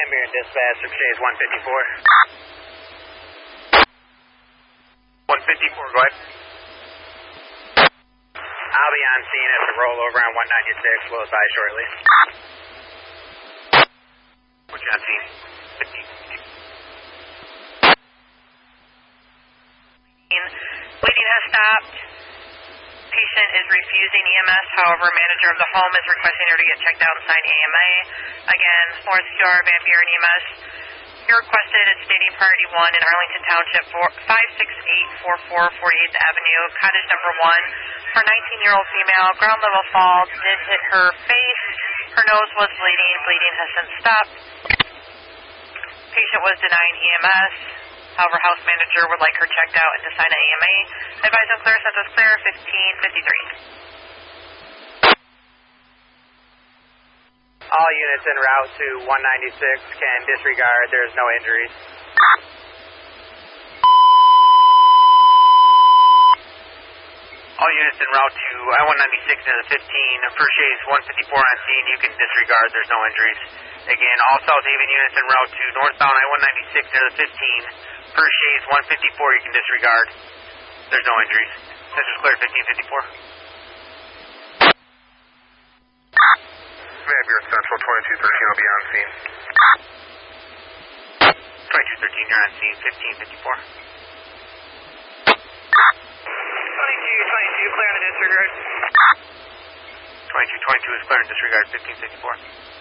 Van Buren Dispatch, Chase 154. 154, go ahead. I'll be on scene at the rollover on 196, will advise shortly. What's you on scene? 15. Bleeding has stopped. Patient is refusing EMS, however, manager of the home is requesting her to get checked out and sign AMA. Again, Florence QR, Van Buren EMS. You're requested at Stadium Priority 1 in Arlington Township, 56844 48th Avenue, cottage number 1. For 19-year-old female, ground level fall, did hit her face. Her nose was bleeding. Bleeding has since stopped. Patient was denying EMS. However, house manager would like her checked out and to sign an AMA. Advise on clear, census clear, 1553. All units en route to 196 can disregard. There's no injuries. All units en route to I-196 to the 15. First Chase 154 on scene. You can disregard. There's no injuries. Again, all South Haven units en route to northbound I-196 to the 15. First Chase 154. You can disregard. There's no injuries. Census clear, 1554. Van Buren Central 2213 will be on scene. 2213, you're on scene, 1554. 22, clear on the disregard. 2222 is clear and disregard, 1554.